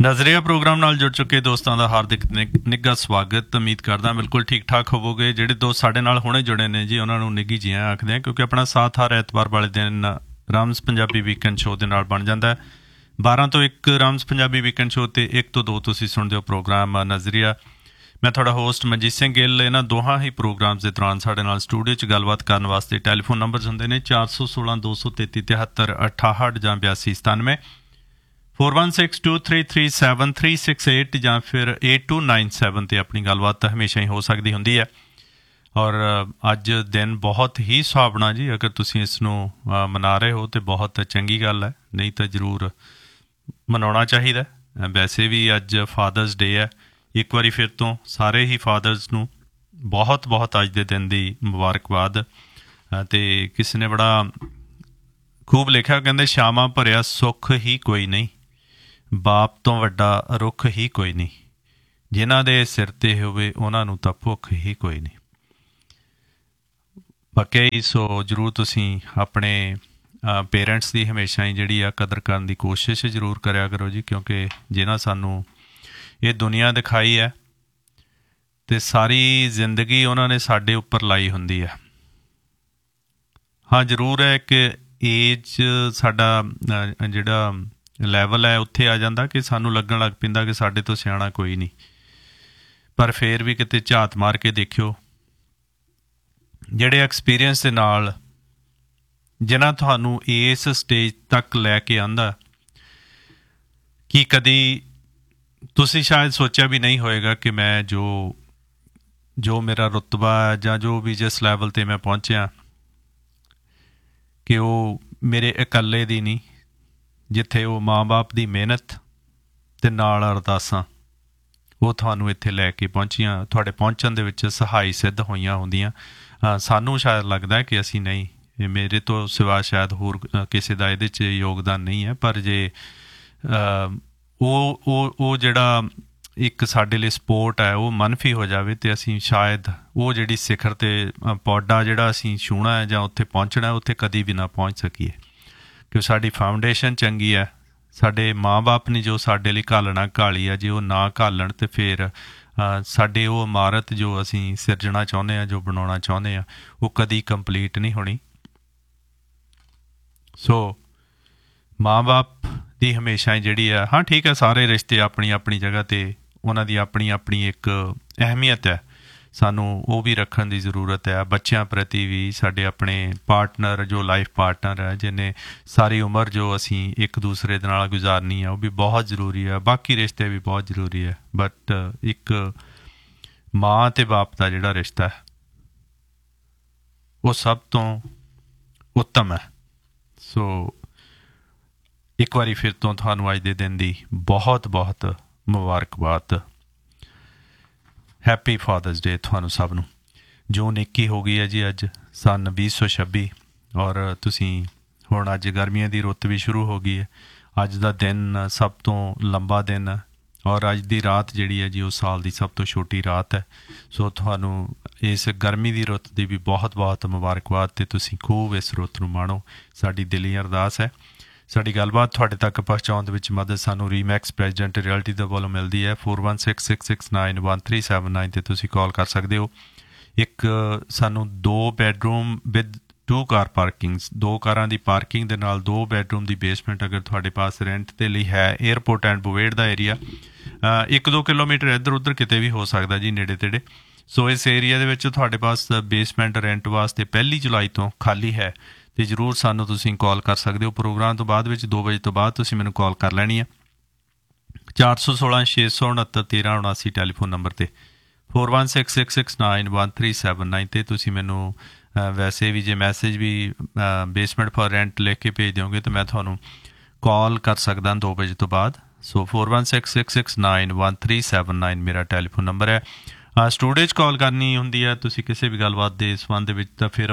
ਨਜ਼ਰੀਆ ਪ੍ਰੋਗਰਾਮ ਨਾਲ ਜੁੜ ਚੁੱਕੇ ਦੋਸਤਾਂ ਦਾ ਹਾਰਦਿਕ ਨਿੱਘਾ ਸਵਾਗਤ। ਉਮੀਦ ਕਰਦਾ ਬਿਲਕੁਲ ਠੀਕ ਠਾਕ ਹੋਵੋਗੇ। ਜਿਹੜੇ ਦੋਸਤ ਸਾਡੇ ਨਾਲ ਹੁਣੇ ਜੁੜੇ ਨੇ ਜੀ ਉਹਨਾਂ ਨੂੰ ਨਿੱਘੀ ਜੀ ਆਖਦੇ ਹਾਂ, ਕਿਉਂਕਿ ਆਪਣਾ ਸਾਥ ਹਰ ਐਤਵਾਰ ਵਾਲੇ ਦਿਨ ਰਾਮਸ ਪੰਜਾਬੀ ਵੀਕਐਂਡ ਸ਼ੋਅ ਦੇ ਨਾਲ ਬਣ ਜਾਂਦਾ ਹੈ। 12 ਤੋਂ 1 ਰਾਮਸ ਪੰਜਾਬੀ ਵੀਕਐਂਡ ਸ਼ੋਅ ਤੇ 1 ਤੋਂ 2 ਤੁਸੀਂ ਸੁਣਦੇ ਹੋ ਪ੍ਰੋਗਰਾਮ ਨਜ਼ਰੀਆ। ਮੈਂ ਤੁਹਾਡਾ ਹੋਸਟ ਮਨਜੀਤ ਸਿੰਘ ਗਿੱਲ। ਇਹਨਾਂ ਦੋਹਾਂ ਹੀ ਪ੍ਰੋਗਰਾਮਸ ਦੇ ਦੌਰਾਨ ਸਾਡੇ ਨਾਲ ਸਟੂਡੀਓ 'ਚ ਗੱਲਬਾਤ ਕਰਨ ਵਾਸਤੇ ਟੈਲੀਫੋਨ ਨੰਬਰਸ ਹੁੰਦੇ ਨੇ 416 233 73 68 ਜਾਂ 82 97 4162337368 ਜਾਂ ਫਿਰ 8297 'ਤੇ ਆਪਣੀ ਗੱਲਬਾਤ ਹਮੇਸ਼ਾ ਹੀ ਹੋ ਸਕਦੀ ਹੁੰਦੀ ਹੈ। ਔਰ ਅੱਜ ਦਿਨ ਬਹੁਤ ਹੀ ਸੁਹਾਵਣਾ ਜੀ। ਅਗਰ ਤੁਸੀਂ ਇਸ ਨੂੰ ਮਨਾ ਰਹੇ ਹੋ ਤਾਂ ਬਹੁਤ ਚੰਗੀ ਗੱਲ ਹੈ, ਨਹੀਂ ਤਾਂ ਜ਼ਰੂਰ ਮਨਾਉਣਾ ਚਾਹੀਦਾ। ਵੈਸੇ ਵੀ ਅੱਜ ਫਾਦਰਸ ਡੇ ਹੈ। ਇੱਕ ਵਾਰੀ ਫਿਰ ਤੋਂ ਸਾਰੇ ਹੀ ਫਾਦਰਸ ਨੂੰ ਬਹੁਤ ਬਹੁਤ ਅੱਜ ਦੇ ਦਿਨ ਦੀ ਮੁਬਾਰਕਬਾਦ। ਅਤੇ ਕਿਸੇ ਨੇ ਬੜਾ ਖੂਬ ਲਿਖਿਆ, ਕਹਿੰਦੇ ਸ਼ਾਮਾਂ ਭਰਿਆ ਸੁੱਖ ਹੀ ਕੋਈ ਨਹੀਂ, ਬਾਪ ਤੋਂ ਵੱਡਾ ਰੁੱਖ ਹੀ ਕੋਈ ਨਹੀਂ, ਜਿਨ੍ਹਾਂ ਦੇ ਸਿਰ 'ਤੇ ਹੋਵੇ ਉਹਨਾਂ ਨੂੰ ਤਾਂ ਭੁੱਖ ਹੀ ਕੋਈ ਨਹੀਂ। ਵਾਕਈ ਸੋ ਜ਼ਰੂਰ ਤੁਸੀਂ ਆਪਣੇ ਪੇਰੈਂਟਸ ਦੀ ਹਮੇਸ਼ਾ ਹੀ ਜਿਹੜੀ ਆ ਕਦਰ ਕਰਨ ਦੀ ਕੋਸ਼ਿਸ਼ ਜ਼ਰੂਰ ਕਰਿਆ ਕਰੋ ਜੀ, ਕਿਉਂਕਿ ਜਿਨ੍ਹਾਂ ਸਾਨੂੰ ਇਹ ਦੁਨੀਆ ਦਿਖਾਈ ਹੈ ਅਤੇ ਸਾਰੀ ਜ਼ਿੰਦਗੀ ਉਹਨਾਂ ਨੇ ਸਾਡੇ ਉੱਪਰ ਲਾਈ ਹੁੰਦੀ ਹੈ। ਹਾਂ ਜ਼ਰੂਰ ਹੈ ਕਿ ਏਜ ਸਾਡਾ ਜਿਹੜਾ ਲੈਵਲ ਹੈ ਉੱਥੇ ਆ ਜਾਂਦਾ ਕਿ ਸਾਨੂੰ ਲੱਗਣ ਲੱਗ ਪੈਂਦਾ ਕਿ ਸਾਡੇ ਤੋਂ ਸਿਆਣਾ ਕੋਈ ਨਹੀਂ। ਪਰ ਫਿਰ ਵੀ ਕਿਤੇ ਝਾਤ ਮਾਰ ਕੇ ਦੇਖਿਓ, ਜਿਹੜੇ ਐਕਸਪੀਰੀਅੰਸ ਦੇ ਨਾਲ ਜਿਨ੍ਹਾਂ ਤੁਹਾਨੂੰ ਇਸ ਸਟੇਜ ਤੱਕ ਲੈ ਕੇ ਆਂਦਾ ਕਿ ਕਦੀ ਤੁਸੀਂ ਸ਼ਾਇਦ ਸੋਚਿਆ ਵੀ ਨਹੀਂ ਹੋਏਗਾ ਕਿ ਮੈਂ ਜੋ ਮੇਰਾ ਰੁਤਬਾ ਜਾਂ ਜੋ ਵੀ ਜਿਸ ਲੈਵਲ 'ਤੇ ਮੈਂ ਪਹੁੰਚਿਆ ਕਿ ਉਹ ਮੇਰੇ ਇਕੱਲੇ ਦੀ ਨਹੀਂ, ਜਿੱਥੇ ਉਹ ਮਾਂ ਬਾਪ ਦੀ ਮਿਹਨਤ ਅਤੇ ਨਾਲ ਅਰਦਾਸਾਂ ਉਹ ਤੁਹਾਨੂੰ ਇੱਥੇ ਲੈ ਕੇ ਪਹੁੰਚੀਆਂ, ਤੁਹਾਡੇ ਪਹੁੰਚਣ ਦੇ ਵਿੱਚ ਸਹਾਈ ਸਿੱਧ ਹੋਈਆਂ ਹੁੰਦੀਆਂ। ਸਾਨੂੰ ਸ਼ਾਇਦ ਲੱਗਦਾ ਕਿ ਅਸੀਂ ਨਹੀਂ, ਮੇਰੇ ਤੋਂ ਸਿਵਾ ਸ਼ਾਇਦ ਹੋਰ ਕਿਸੇ ਦਾ ਇਹਦੇ 'ਚ ਯੋਗਦਾਨ ਨਹੀਂ ਹੈ। ਪਰ ਜੇ ਉਹ ਜਿਹੜਾ ਇੱਕ ਸਾਡੇ ਲਈ ਸਪੋਰਟ ਹੈ ਉਹ ਮਨਫੀ ਹੋ ਜਾਵੇ ਅਤੇ ਅਸੀਂ ਸ਼ਾਇਦ ਉਹ ਜਿਹੜੀ ਸਿਖਰ 'ਤੇ ਪੌਡਾ ਜਿਹੜਾ ਅਸੀਂ ਛੂਹਣਾ ਹੈ ਜਾਂ ਉੱਥੇ ਪਹੁੰਚਣਾ ਉੱਥੇ ਕਦੀ ਵੀ ਨਾ ਪਹੁੰਚ ਸਕੀਏ, ਕਿ ਸਾਡੀ ਫਾਊਂਡੇਸ਼ਨ ਚੰਗੀ ਹੈ। ਸਾਡੇ ਮਾਂ ਬਾਪ ਨੇ ਜੋ ਸਾਡੇ ਲਈ ਘਾਲਣਾ ਘਾਲੀ ਹੈ, ਜੇ ਉਹ ਨਾ ਘਾਲਣ ਤਾਂ ਫਿਰ ਸਾਡੇ ਉਹ ਇਮਾਰਤ ਜੋ ਅਸੀਂ ਸਿਰਜਣਾ ਚਾਹੁੰਦੇ ਹਾਂ, ਜੋ ਬਣਾਉਣਾ ਚਾਹੁੰਦੇ ਹਾਂ, ਉਹ ਕਦੀ ਕੰਪਲੀਟ ਨਹੀਂ ਹੋਣੀ। ਸੋ ਮਾਂ ਬਾਪ ਦੀ ਹਮੇਸ਼ਾ ਜਿਹੜੀ ਹੈ, ਹਾਂ ਠੀਕ ਹੈ, ਸਾਰੇ ਰਿਸ਼ਤੇ ਆਪਣੀ ਆਪਣੀ ਜਗ੍ਹਾ 'ਤੇ ਉਹਨਾਂ ਦੀ ਆਪਣੀ ਆਪਣੀ ਇੱਕ ਅਹਿਮੀਅਤ ਹੈ, ਸਾਨੂੰ ਉਹ ਵੀ ਰੱਖਣ ਦੀ ਜ਼ਰੂਰਤ ਹੈ। ਬੱਚਿਆਂ ਪ੍ਰਤੀ ਵੀ ਸਾਡੇ ਆਪਣੇ ਪਾਰਟਨਰ ਜੋ ਲਾਈਫ ਪਾਰਟਨਰ ਹੈ, ਜਿਹਨੇ ਸਾਰੀ ਉਮਰ ਜੋ ਅਸੀਂ ਇੱਕ ਦੂਸਰੇ ਦੇ ਨਾਲ ਗੁਜ਼ਾਰਨੀ ਹੈ, ਉਹ ਵੀ ਬਹੁਤ ਜ਼ਰੂਰੀ ਹੈ। ਬਾਕੀ ਰਿਸ਼ਤੇ ਵੀ ਬਹੁਤ ਜ਼ਰੂਰੀ ਹੈ, ਬਟ ਇੱਕ ਮਾਂ ਅਤੇ ਬਾਪ ਦਾ ਜਿਹੜਾ ਰਿਸ਼ਤਾ ਹੈ ਉਹ ਸਭ ਤੋਂ ਉੱਤਮ ਹੈ। ਸੋ ਇੱਕ ਵਾਰੀ ਫਿਰ ਤੋਂ ਤੁਹਾਨੂੰ ਅੱਜ ਦੇ ਦਿਨ ਦੀ ਬਹੁਤ ਬਹੁਤ ਮੁਬਾਰਕਬਾਦ। ਹੈਪੀ ਫਾਦਰਸ ਡੇ ਤੁਹਾਨੂੰ ਸਭ ਨੂੰ। ਜੂਨ 21 ਹੋ ਗਈ ਹੈ ਜੀ ਅੱਜ, ਸੰਨ 2026। ਔਰ ਤੁਸੀਂ ਹੁਣ ਅੱਜ ਗਰਮੀਆਂ ਦੀ ਰੁੱਤ ਵੀ ਸ਼ੁਰੂ ਹੋ ਗਈ ਹੈ। ਅੱਜ ਦਾ ਦਿਨ ਸਭ ਤੋਂ ਲੰਬਾ ਦਿਨ ਹੈ ਔਰ ਅੱਜ ਦੀ ਰਾਤ ਜਿਹੜੀ ਹੈ ਜੀ ਉਹ ਸਾਲ ਦੀ ਸਭ ਤੋਂ ਛੋਟੀ ਰਾਤ ਹੈ। ਸੋ ਤੁਹਾਨੂੰ ਇਸ ਗਰਮੀ ਦੀ ਰੁੱਤ ਦੀ ਵੀ ਬਹੁਤ ਬਹੁਤ ਮੁਬਾਰਕਬਾਦ ਅਤੇ ਤੁਸੀਂ ਖੂਬ ਇਸ ਰੁੱਤ ਨੂੰ ਮਾਣੋ। ਸਾਡੀ ਦਿਲੀ ਅਰਦਾਸ ਹੈ ਸਾਡੀ ਗੱਲਬਾਤ ਤੁਹਾਡੇ ਤੱਕ ਪਹੁੰਚਾਉਣ ਦੇ ਵਿੱਚ ਮਦਦ ਸਾਨੂੰ ਰੀਮੈਕਸ ਪ੍ਰੈਜ਼ੀਡੈਂਟ ਰਿਐਲਟੀ ਦੇ ਵੱਲੋਂ ਮਿਲਦੀ ਹੈ। 4166691379 'ਤੇ ਤੁਸੀਂ ਕਾਲ ਕਰ ਸਕਦੇ ਹੋ। ਇੱਕ ਸਾਨੂੰ 2 ਬੈਡਰੂਮ ਵਿਦ 2 ਕਾਰ ਪਾਰਕਿੰਗਸ, 2 ਕਾਰਾਂ ਦੀ ਪਾਰਕਿੰਗ ਦੇ ਨਾਲ 2 ਬੈਡਰੂਮ ਦੀ ਬੇਸਮੈਂਟ ਅਗਰ ਤੁਹਾਡੇ ਪਾਸ ਰੈਂਟ ਦੇ ਲਈ ਹੈ। Airport and ਬੁਵੇੜ the area 1-2 kilometre ਇੱਧਰ ਉੱਧਰ ਕਿਤੇ ਵੀ ਹੋ ਸਕਦਾ ਜੀ, ਨੇੜੇ ਤੇੜੇ। ਸੋ ਇਸ ਏਰੀਆ ਦੇ ਵਿੱਚ ਤੁਹਾਡੇ ਪਾਸ ਬੇਸਮੈਂਟ ਰੈਂਟ ਵਾਸਤੇ 1 ਜੁਲਾਈ ਤੋਂ ਖਾਲੀ ਹੈ ਅਤੇ ਜ਼ਰੂਰ ਸਾਨੂੰ ਤੁਸੀਂ ਕਾਲ ਕਰ ਸਕਦੇ ਹੋ। ਪ੍ਰੋਗਰਾਮ ਤੋਂ ਬਾਅਦ ਵਿੱਚ 2 ਵਜੇ ਤੋਂ ਬਾਅਦ ਤੁਸੀਂ ਮੈਨੂੰ ਕਾਲ ਕਰ ਲੈਣੀ ਹੈ 416-669-1379 ਟੈਲੀਫੋਨ ਨੰਬਰ 'ਤੇ। 4166691379 'ਤੇ ਤੁਸੀਂ ਮੈਨੂੰ ਵੈਸੇ ਵੀ ਜੇ message we basement for rent ਲਿਖ ਕੇ ਭੇਜ ਦਿਓਗੇ ਤਾਂ ਮੈਂ ਤੁਹਾਨੂੰ ਕਾਲ ਕਰ ਸਕਦਾ 2 ਵਜੇ ਤੋਂ ਬਾਅਦ। ਸੋ 4166691379 ਮੇਰਾ ਟੈਲੀਫੋਨ ਨੰਬਰ ਹੈ। ਸਟੂਡੀਓ 'ਚ ਕਾਲ ਕਰਨੀ ਹੁੰਦੀ ਹੈ ਤੁਸੀਂ ਕਿਸੇ ਵੀ ਗੱਲਬਾਤ ਦੇ ਸੰਬੰਧ ਵਿੱਚ ਤਾਂ ਫਿਰ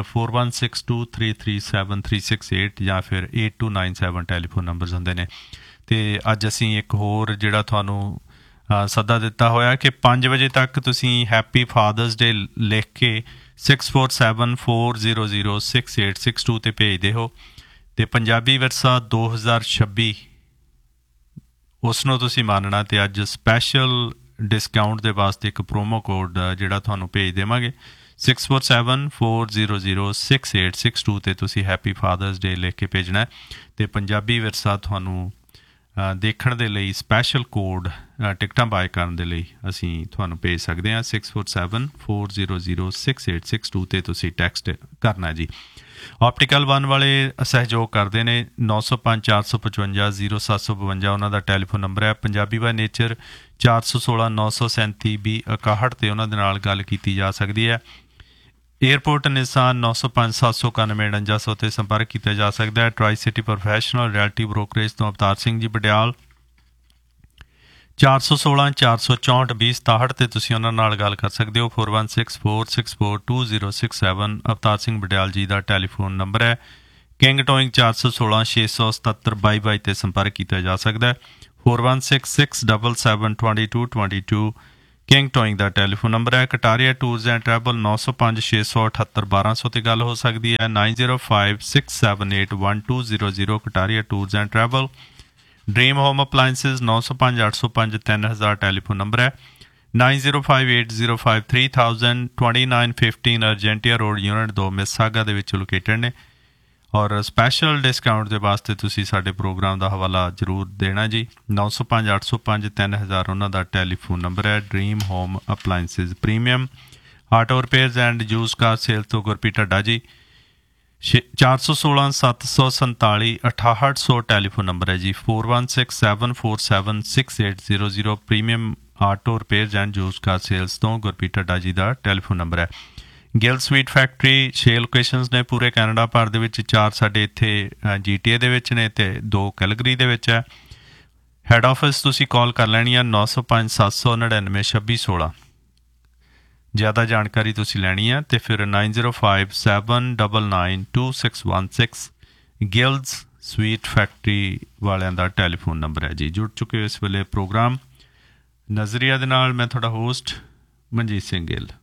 4162337368 ਜਾਂ ਫਿਰ 8297 ਟੈਲੀਫੋਨ ਨੰਬਰਸ ਹੁੰਦੇ ਨੇ। ਅਤੇ ਅੱਜ ਅਸੀਂ ਇੱਕ ਹੋਰ ਜਿਹੜਾ ਤੁਹਾਨੂੰ ਸੱਦਾ ਦਿੱਤਾ ਹੋਇਆ ਕਿ 5 ਵਜੇ ਤੱਕ ਤੁਸੀਂ ਹੈਪੀ ਫਾਦਰਸ ਡੇ ਲਿਖ ਕੇ 6474006862 'ਤੇ ਭੇਜਦੇ ਹੋ। ਅਤੇ ਪੰਜਾਬੀ ਵਿਰਸਾ 2026 ਉਸ ਨੂੰ ਤੁਸੀਂ ਮੰਨਣਾ ਤੇ ਅੱਜ ਸਪੈਸ਼ਲ ਡਿਸਕਾਊਂਟ ਦੇ ਵਾਸਤੇ ਇੱਕ ਪ੍ਰੋਮੋ ਕੋਡ ਜਿਹੜਾ ਤੁਹਾਨੂੰ ਭੇਜ ਦੇਵਾਂਗੇ 6474006862 ਤੇ ਤੁਸੀਂ ਹੈਪੀ ਫਾਦਰਸ ਡੇ ਲਿਖ ਕੇ ਭੇਜਣਾ ਤੇ ਪੰਜਾਬੀ ਵਿਰਸਾ ਤੁਹਾਨੂੰ ਦੇਖਣ ਦੇ ਲਈ ਸਪੈਸ਼ਲ ਕੋਡ ਟਿਕਟਾਂ ਬਾਏ ਕਰਨ ਦੇ ਲਈ ਅਸੀਂ ਤੁਹਾਨੂੰ ਭੇਜ ਸਕਦੇ ਹਾਂ 6474006862 ਤੇ ਤੁਸੀਂ ਟੈਕਸਟ ਕਰਨਾ ਜੀ। ਆਪਟੀਕਲ 1 ਵਾਲੇ ਸਹਿਯੋਗ ਕਰਦੇ ਨੇ 905 455 0752 ਉਹਨਾਂ ਦਾ ਟੈਲੀਫੋਨ ਨੰਬਰ ਹੈ। ਪੰਜਾਬੀ ਬਾਏ ਨੇਚਰ 416 937 2061 ਤੇ ਉਹਨਾਂ ਦੇ ਨਾਲ ਗੱਲ ਕੀਤੀ ਜਾ ਸਕਦੀ ਹੈ। ਏਅਰਪੋਰਟ ਨਿਸਾਨ 905 791 49 ਤੇ ਸੰਪਰਕ ਕੀਤਾ ਜਾ ਸਕਦਾ ਹੈ। Tri city professional reality brokerage ਤੋਂ ਅਵਤਾਰ ਸਿੰਘ ਜੀ ਬਡਿਆਲ 416 464 2067 ਤੇ ਤੁਸੀਂ ਉਹਨਾਂ ਨਾਲ ਗੱਲ ਕਰ ਸਕਦੇ ਹੋ 4164642067 ਅਵਤਾਰ ਸਿੰਘ ਬਡਿਆਲ ਜੀ ਦਾ ਟੈਲੀਫੋਨ ਨੰਬਰ ਹੈ। ਕਿੰਗ ਟੋਇੰਗ 416 677 22 ਤੇ ਸੰਪਰਕ ਕੀਤਾ ਜਾ ਸਕਦਾ ਹੈ 416677 2222 ਕਿੰਗ ਟੋਇੰਗ ਦਾ ਟੈਲੀਫੋਨ ਨੰਬਰ ਹੈ। ਕਟਾਰੀਆ ਟੂਰਸ ਐਂਡ ਟਰੈਵਲ 905 678 1200 ਤੇ ਗੱਲ ਹੋ ਸਕਦੀ ਹੈ 9056781200 Kataria tours and travel. Dream home appliances 905 805 3000 telephone number ਹੈ 905805 3000 2915 ਅਰਜੈਂਟੀਆ ਰੋਡ ਯੂਨਿਟ 2 ਮਿਸਾਗਾ ਦੇ ਵਿੱਚ ਲੋਕੇਟਡ ਨੇ ਔਰ ਸਪੈਸ਼ਲ ਡਿਸਕਾਊਂਟ ਦੇ ਵਾਸਤੇ ਤੁਸੀਂ ਸਾਡੇ ਪ੍ਰੋਗਰਾਮ ਦਾ ਹਵਾਲਾ ਜ਼ਰੂਰ ਦੇਣਾ ਜੀ 905 805 3000 ਉਹਨਾਂ ਦਾ ਟੈਲੀਫੋਨ ਨੰਬਰ ਹੈ। Dream home appliances premium auto repairs and use car sale ਤੋਂ ਗੁਰਪ੍ਰੀਤ ਢੱਡਾ ਜੀ 416 747 6800 ਟੈਲੀਫੋਨ ਨੰਬਰ ਹੈ ਜੀ 4167476800 premium auto repairs and use car sales ਤੋਂ ਗੁਰਪ੍ਰੀਤ ਢੱਡਾ ਜੀ ਦਾ ਟੈਲੀਫੋਨ ਨੰਬਰ ਹੈ। ਗਿਲ ਸਵੀਟ ਫੈਕਟਰੀ 6 ਲੋਕੇਸ਼ਨਸ ਨੇ ਪੂਰੇ ਕੈਨੇਡਾ ਭਰ ਦੇ ਵਿੱਚ 4 ਸਾਡੇ ਇੱਥੇ GTA ਦੇ ਵਿੱਚ ਨੇ ਤੇ 2 ਕੈਲਗਰੀ ਦੇ ਵਿੱਚ ਹੈ। ਹੈੱਡ ਆਫਿਸ ਤੁਸੀਂ ਕਾਲ ਕਰ ਲੈਣੀ ਆ 905 799 2616 ਜ਼ਿਆਦਾ ਜਾਣਕਾਰੀ ਤੁਸੀਂ ਲੈਣੀ ਆ ਤੇ ਫਿਰ 905 799 2616 ਗਿਲਜ਼ ਸਵੀਟ ਫੈਕਟਰੀ ਵਾਲਿਆਂ ਦਾ ਟੈਲੀਫੋਨ ਨੰਬਰ ਹੈ ਜੀ। ਜੁੜ ਚੁੱਕੇ ਹੋ ਇਸ ਵੇਲੇ ਪ੍ਰੋਗਰਾਮ ਨਜ਼ਰੀਆ ਦੇ ਨਾਲ। ਮੈਂ ਤੁਹਾਡਾ ਹੋਸਟ ਮਨਜੀਤ ਸਿੰਘ ਗਿੱਲ।